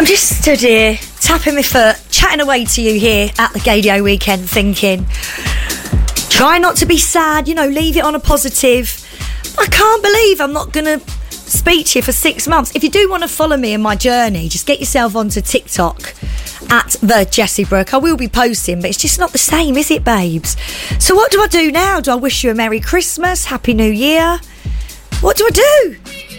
I'm just stood here, tapping my foot, chatting away to you here at the Gaydio Weekend, thinking, try not to be sad, leave it on a positive. I can't believe I'm not going to speak to you for 6 months. If you do want to follow me in my journey, just get yourself onto TikTok at the Jessie Brooke. I will be posting, but it's just not the same, is it, babes? So what do I do now? Do I wish you a Merry Christmas, Happy New Year? What do I do?